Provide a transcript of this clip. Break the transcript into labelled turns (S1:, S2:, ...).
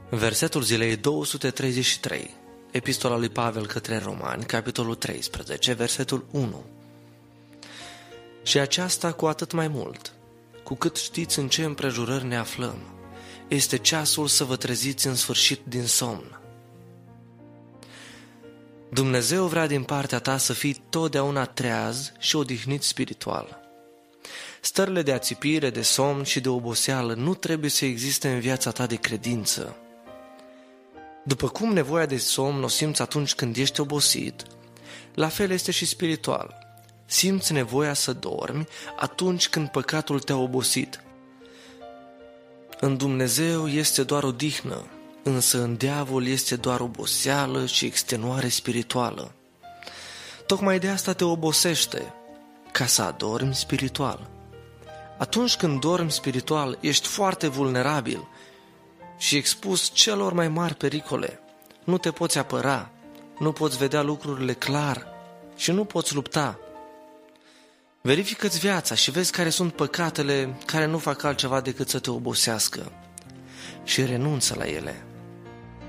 S1: Versetul zilei 233, Epistola lui Pavel către Romani, capitolul 13, versetul 1. Și aceasta cu atât mai mult, cu cât știți în ce împrejurări ne aflăm, este ceasul să vă treziți în sfârșit din somn. Dumnezeu vrea din partea ta să fii totdeauna treaz și odihnit spiritual. Stările de ațipire, de somn și de oboseală nu trebuie să existe în viața ta de credință. După cum nevoia de somn o simți atunci când ești obosit, la fel este și spiritual. Simți nevoia să dormi atunci când păcatul te-a obosit. În Dumnezeu este doar odihnă, însă în diavol este doar oboseală și extenuare spirituală. Tocmai de asta te obosește, ca să adormi spiritual. Atunci când dormi spiritual, ești foarte vulnerabil și expus celor mai mari pericole. Nu te poți apăra, nu poți vedea lucrurile clar și nu poți lupta. Verifică-ți viața și vezi care sunt păcatele care nu fac altceva decât să te obosească și renunță la ele.